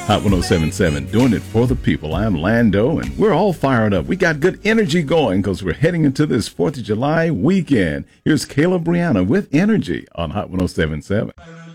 Hot 1077, doing it for the people. I'm Lando, and we're all fired up. We got good energy going because we're heading into this 4th of July weekend. Here's Kayla Brianna with Energy on Hot 1077.